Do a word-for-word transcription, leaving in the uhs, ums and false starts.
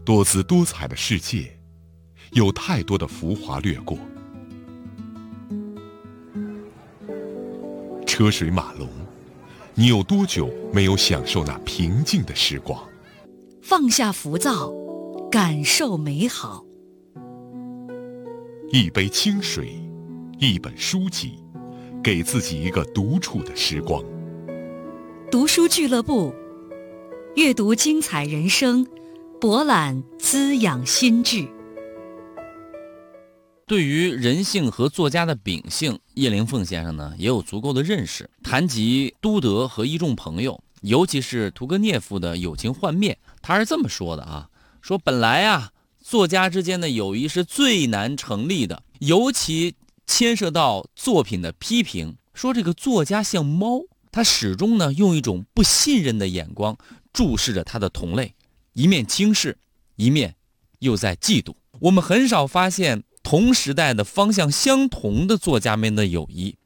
多姿多彩的世界，有太多的浮华掠过。车水马龙，你有多久没有享受那平静的时光？ 放下浮躁，感受美好。 一杯清水，一本书籍，给自己一个独处的时光。 读书俱乐部，阅读精彩人生，博览滋养心智。 对于人性和作家的秉性，叶灵凤先生呢也有足够的认识。谈及都德和一众朋友，尤其是屠格涅夫的友情幻灭，他是这么说的啊：说本来啊，作家之间的友谊是最难成立的，尤其牵涉到作品的批评。说这个作家像猫，他始终呢用一种不信任的眼光注视着他的同类，一面轻视，一面又在嫉妒。我们很少发现同时代的方向相同的作家们的友谊，